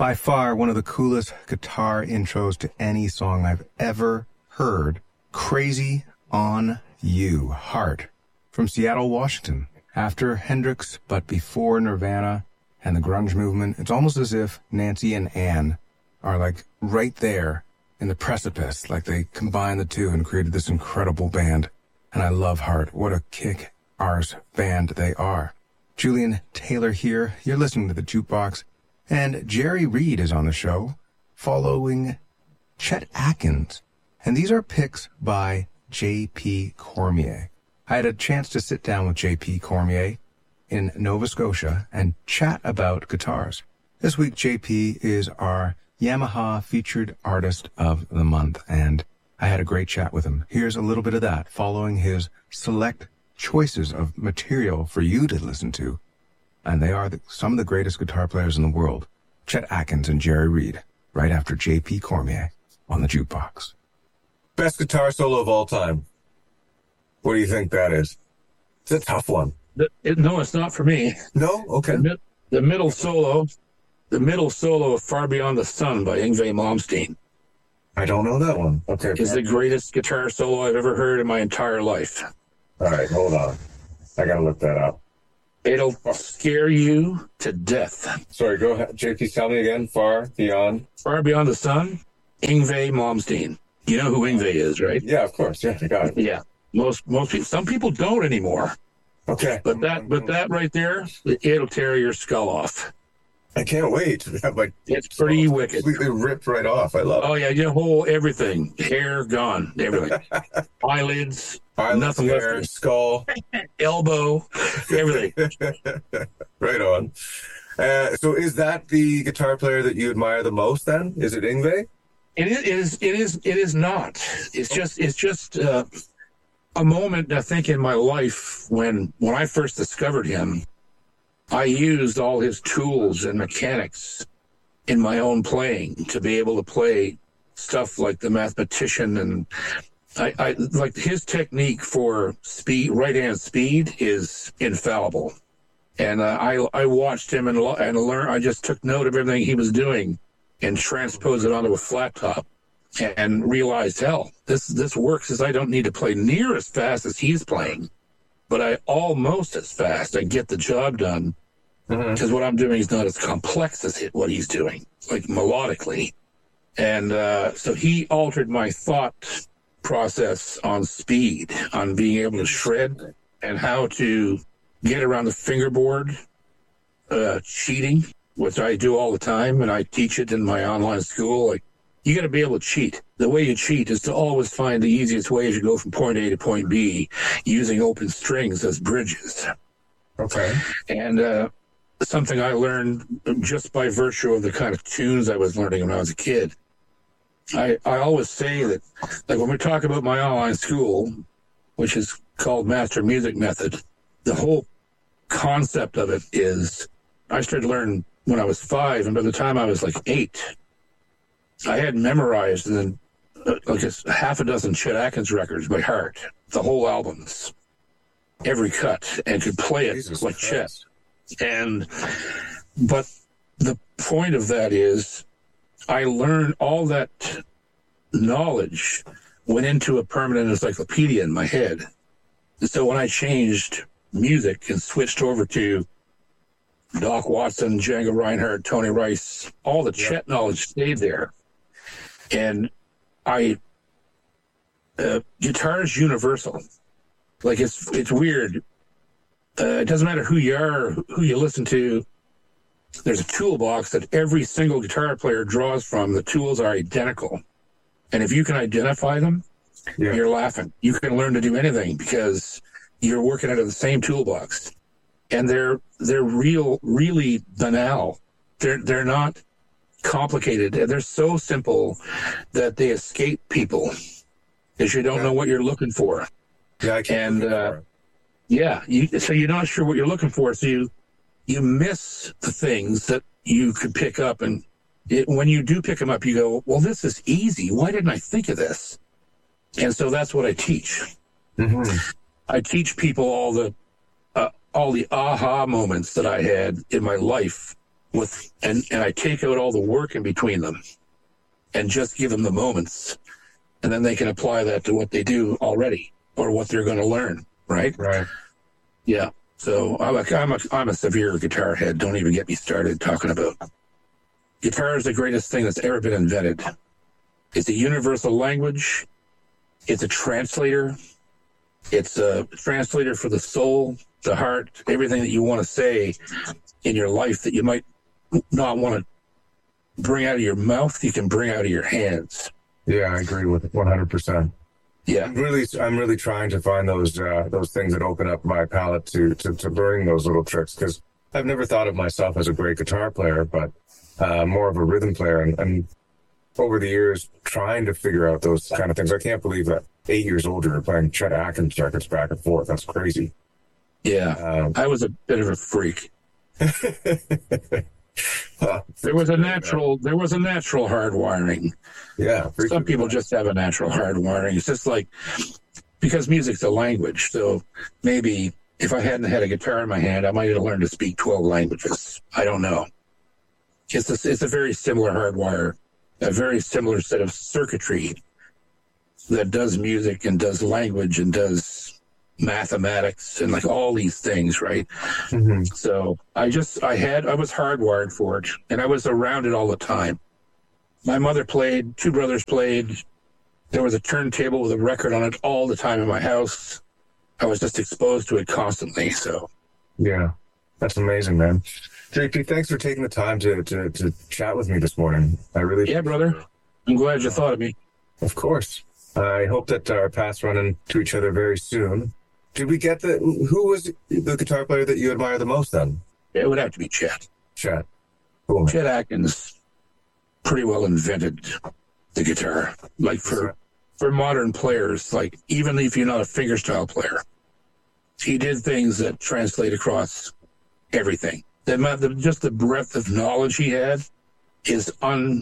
By far one of the coolest guitar intros to any song I've ever heard. Crazy on You, Heart, from Seattle, Washington. After Hendrix, but before Nirvana and the grunge movement, it's almost as if Nancy and Ann are like right there in the precipice, like they combined the two and created this incredible band. And I love Heart. What a kick-arse band they are. Julian Taylor here. You're listening to The Jukebox. And Jerry Reed is on the show, following Chet Atkins. And these are picks by J.P. Cormier. I had a chance to sit down with J.P. Cormier in Nova Scotia and chat about guitars. This week, J.P. is our Yamaha Featured Artist of the Month, and I had a great chat with him. Here's a little bit of that, following his select choices of material for you to listen to. And they are some of the greatest guitar players in the world. Chet Atkins and Jerry Reed, right after J.P. Cormier on The Jukebox. Best guitar solo of all time. What do you think that is? It's a tough one. No, it's not for me. No? Okay. The middle solo of Far Beyond the Sun by Yngwie Malmsteen. I don't know that one. Okay. Is the greatest guitar solo I've ever heard in my entire life. All right, hold on. I got to look that up. It'll scare you to death. Sorry, go ahead. JP, tell me again. Far Beyond the Sun, Yngwie Malmsteen. You know who Yngwie is, right? Yeah, of course. Yeah, I got it. Yeah. Most people, some people don't anymore. Okay. But that right there, it'll tear your skull off. I can't wait. It's pretty wicked. Completely ripped right off. I love it. Oh, yeah, your whole everything. Hair gone. Everything. Eyelids, nothing hair, left. skull. Elbow, everything. Right on. So is that the guitar player that you admire the most then? Is it Yngwie? It is not. It's just a moment, I think, in my life when I first discovered him. I used all his tools and mechanics in my own playing to be able to play stuff like The Mathematician, and I like his technique for speed, right-hand speed is infallible. And I watched him and learned. I just took note of everything he was doing and transposed it onto a flat top and realized, hell, this works, as I don't need to play near as fast as he's playing, but I almost as fast. I get the job done because what I'm doing is not as complex as what he's doing, like melodically. And so he altered my thought process on speed, on being able to shred and how to get around the fingerboard cheating, which I do all the time, and I teach it in my online school. Like, you got to be able to cheat. The way you cheat is to always find the easiest way as you go from point A to point B, using open strings as bridges. Okay. And something I learned just by virtue of the kind of tunes I was learning when I was a kid. I always say that, like, when we talk about my online school, which is called Master Music Method, the whole concept of it is I started learning when I was 5, and by the time I was like 8, I had memorized like a half a dozen Chet Atkins records by heart, the whole albums, every cut, and could play it Jesus like Christ. Chet. But the point of that is I learned all that knowledge went into a permanent encyclopedia in my head. So when I changed music and switched over to Doc Watson, Django Reinhardt, Tony Rice, all the Chet knowledge stayed there. And guitar is universal. Like, it's weird. It doesn't matter who you are, who you listen to. There's a toolbox that every single guitar player draws from. The tools are identical. And if you can identify them, you're laughing. You can learn to do anything because you're working out of the same toolbox. And they're really banal. They're not complicated. They're so simple that they escape people because you don't know what you're looking for. Yeah, I can't. So you're not sure what you're looking for. So you miss the things that you could pick up. And when you do pick them up, you go, well, this is easy. Why didn't I think of this? And so that's what I teach. Mm-hmm. I teach people all the aha moments that I had in my life and I take out all the work in between them and just give them the moments, and then they can apply that to what they do already or what they're going to learn. Right. Right. Yeah. So I'm a severe guitar head. Don't even get me started talking about guitar is the greatest thing that's ever been invented. It's a universal language. It's a translator. It's a translator for the soul, the heart, everything that you want to say in your life that you might not want to bring out of your mouth, you can bring out of your hands. Yeah, I agree with it 100%. Yeah. I'm really trying to find those things that open up my palette to learning those little tricks, because I've never thought of myself as a great guitar player, but more of a rhythm player. And over the years, trying to figure out those kind of things. I can't believe that 8 years older, you're playing Chet Atkins records back and forth. That's crazy. Yeah. I was a bit of a freak. There was a natural hardwiring. Yeah. Some people just have a natural hardwiring. It's just like, because music's a language. So maybe if I hadn't had a guitar in my hand, I might have learned to speak 12 languages. I don't know. It's a very similar hardwire, a very similar set of circuitry that does music and does language and does mathematics and like all these things, right? Mm-hmm. So I was hardwired for it, and I was around it all the time. My mother played, two brothers played. There was a turntable with a record on it all the time in my house. I was just exposed to it constantly. So yeah, that's amazing, man. JP, thanks for taking the time to chat with me this morning. I really brother. I'm glad you thought of me. Of course. I hope that our paths run into each other very soon. Did we get who was the guitar player that you admire the most then? It would have to be Chet. Chet. Cool. Chet Atkins pretty well invented the guitar. Like for modern players, like even if you're not a fingerstyle player, he did things that translate across everything. Just the breadth of knowledge he had is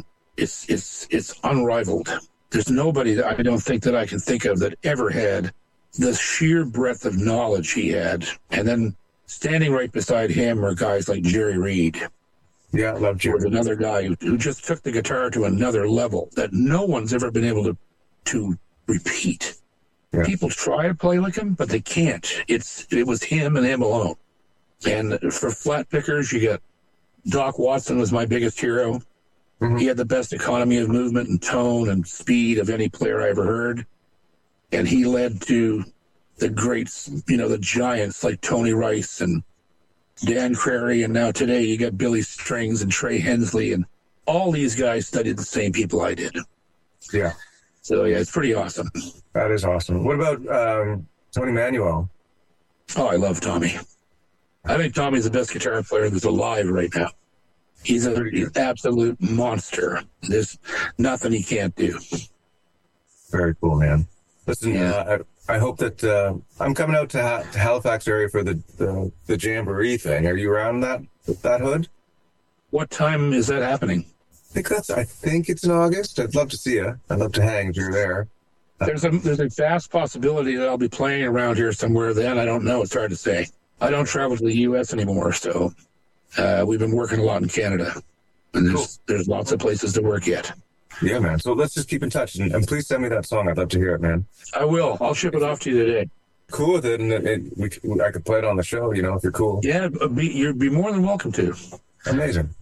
it's unrivaled. There's nobody that I don't think that I can think of that ever had the sheer breadth of knowledge he had. And then standing right beside him are guys like Jerry Reed. Yeah, I love Jerry. Was another guy who just took the guitar to another level that no one's ever been able to repeat. Yeah. People try to play like him, but they can't. It was him and him alone. And for flat pickers, you got Doc Watson was my biggest hero. Mm-hmm. He had the best economy of movement and tone and speed of any player I ever heard. And he led to the greats, the giants like Tony Rice and Dan Crary. And now today you got Billy Strings and Trey Hensley. And all these guys studied the same people I did. Yeah. So, yeah, it's pretty awesome. That is awesome. What about Tony Manuel? Oh, I love Tommy. I think Tommy's the best guitar player that's alive right now. He's an absolute monster. There's nothing he can't do. Very cool, man. Listen, yeah. I hope that I'm coming out to Halifax area for the Jamboree thing. Are you around that hood? What time is that happening? I think it's in August. I'd love to see you. I'd love to hang if you're there. There's a vast possibility that I'll be playing around here somewhere then. I don't know. It's hard to say. I don't travel to the U.S. anymore, so we've been working a lot in Canada. And there's lots of places to work yet. Yeah, man. So let's just keep in touch. And please send me that song. I'd love to hear it, man. I will. I'll ship it off to you today. Cool with it. And I could play it on the show, if you're cool. Yeah, you'd be more than welcome to. Amazing.